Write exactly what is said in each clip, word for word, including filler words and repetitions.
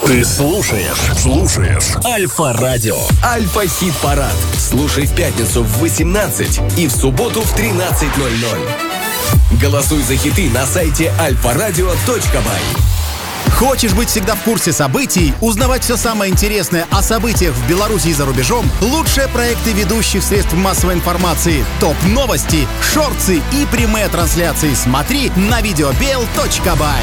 Ты слушаешь, слушаешь Альфа-радио. Альфа-хит-парад. Слушай в пятницу в восемнадцать и в субботу в тринадцать ноль ноль. Голосуй за хиты на сайте альфа радио точка бай. Хочешь быть всегда в курсе событий, узнавать все самое интересное о событиях в Беларуси и за рубежом? Лучшие проекты ведущих средств массовой информации, топ-новости, шорты и прямые трансляции смотри на видеобел точка бай.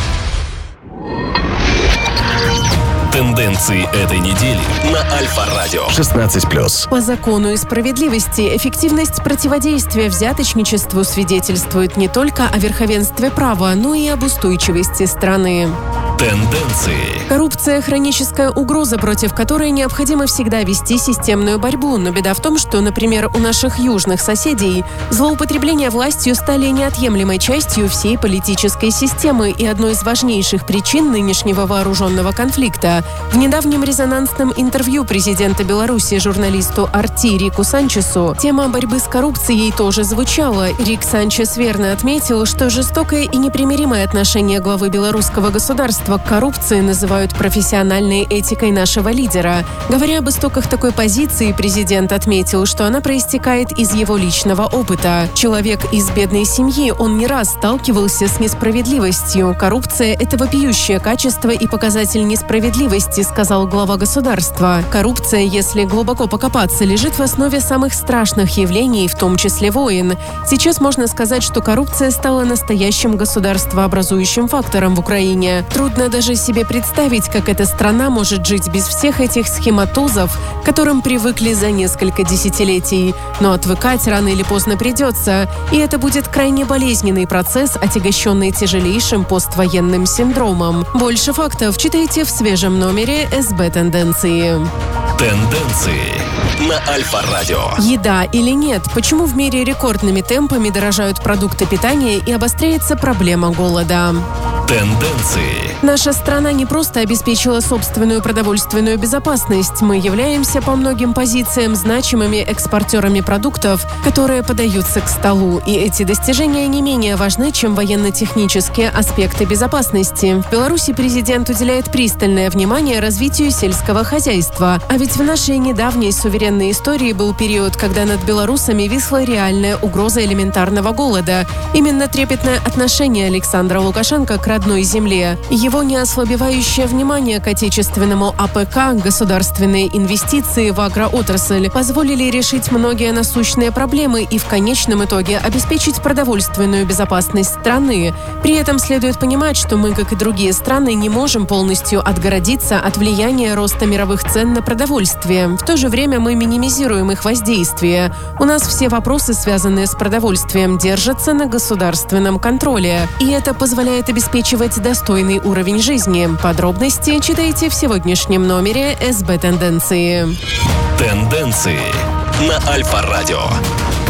Тенденции этой недели на Альфа-радио. шестнадцать плюс. По закону и справедливости эффективность противодействия взяточничеству свидетельствует не только о верховенстве права, но и об устойчивости страны. Тенденции. Коррупция – хроническая угроза, против которой необходимо всегда вести системную борьбу. Но беда в том, что, например, у наших южных соседей злоупотребления властью стали неотъемлемой частью всей политической системы и одной из важнейших причин нынешнего вооруженного конфликта. В недавнем резонансном интервью президента Беларуси журналисту «Арти» Рику Санчесу тема борьбы с коррупцией тоже звучала. Рик Санчес верно отметил, что жестокое и непримиримое отношение главы белорусского государства к коррупции называют профессиональной этикой нашего лидера. Говоря об истоках такой позиции, президент отметил, что она проистекает из его личного опыта. Человек из бедной семьи, он не раз сталкивался с несправедливостью. Коррупция – это вопиющее качество и показатель несправедливости, сказал глава государства. Коррупция, если глубоко покопаться, лежит в основе самых страшных явлений, в том числе войн. Сейчас можно сказать, что коррупция стала настоящим государствообразующим фактором в Украине. Трудно даже себе представить, как эта страна может жить без всех этих схематозов, к которым привыкли за несколько десятилетий. Но отвыкать рано или поздно придется, и это будет крайне болезненный процесс, отягощенный тяжелейшим поствоенным синдромом. Больше фактов читайте в свежем номере эс бэ «Тенденции». Тенденции на Альфа-радио. Еда или нет? Почему в мире рекордными темпами дорожают продукты питания и обостряется проблема голода? Тенденции. Наша страна не просто обеспечила собственную продовольственную безопасность. Мы являемся по многим позициям значимыми экспортерами продуктов, которые подаются к столу. И эти достижения не менее важны, чем военно-технические аспекты безопасности. В Беларуси президент уделяет пристальное внимание развитию сельского хозяйства. А ведь в нашей недавней суверенной истории был период, когда над белорусами висла реальная угроза элементарного голода. Именно трепетное отношение Александра Лукашенко к родной земле, его неослабевающее внимание к отечественному а пэ ка, государственные инвестиции в агроотрасль позволили решить многие насущные проблемы и в конечном итоге обеспечить продовольственную безопасность страны. При этом следует понимать, что мы, как и другие страны, не можем полностью отгородиться от влияния роста мировых цен на продовольствие. В то же время мы минимизируем их воздействие. У нас все вопросы, связанные с продовольствием, держатся на государственном контроле. И это позволяет обеспечивать достойный уровень жизни. Подробности читайте в сегодняшнем номере эс бэ «Тенденции». Тенденции на Альфа-радио.